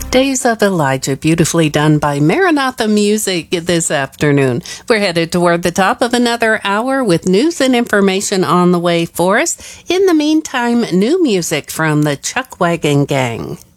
Days of Elijah, beautifully done by Maranatha Music this afternoon. We're headed toward the top of another hour with news and information on the way for us. In the meantime, new music from the Chuck Wagon Gang.